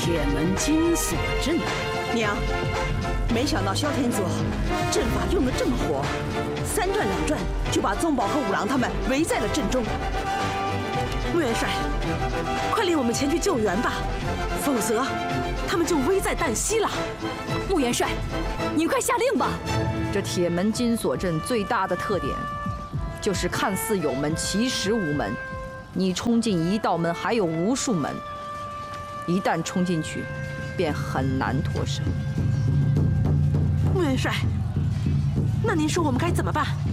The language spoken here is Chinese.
铁门金锁阵。 娘，没想到萧天佐阵法用得这么活，3转2转就把宗保和五郎他们围在了阵中。穆元帅，快领我们前去救援吧，否则他们就危在旦夕了。 穆元帅，您快下令吧！ 这铁门金锁阵最大的特点，就是看似有门，其实无门。你冲进一道门，还有无数门，一旦冲进去，便很难脱身。 穆元帅，那您说我们该怎么办？